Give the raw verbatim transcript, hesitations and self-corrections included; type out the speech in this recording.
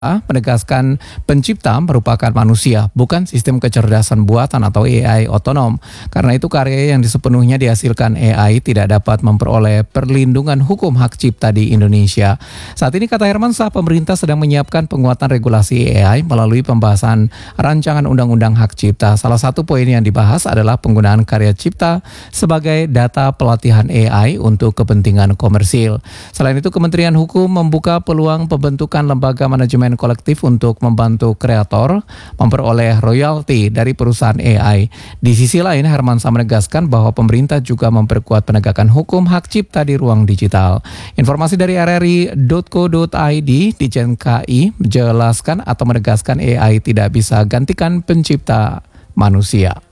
menegaskan pencipta merupakan manusia, bukan sistem kecerdasan buatan atau A I otonom. Karena itu karya yang sepenuhnya dihasilkan A I tidak dapat memperoleh perlindungan hukum hak cipta di Indonesia. Saat ini, kata Hermansyah, pemerintah sedang menyiapkan penguatan regulasi A I melalui pembahasan rancangan undang-undang hak cipta. Salah satu poin yang dibahas adalah penggunaan karya cipta sebagai data pelatihan A I untuk kepentingan komersil. Selain itu, Kementerian Hukum membuka peluang pembentukan lembaga manajemen kolektif untuk membantu kreator memperoleh royalti dari perusahaan A I. Di sisi lain, Hermansyah menegaskan bahwa pemerintah juga memperkuat penegakan hukum hak cipta di ruang digital. Informasi dari r r i titik co titik i d, Ditjen K I menjelaskan atau menegaskan A I tidak bisa gantikan pencipta manusia.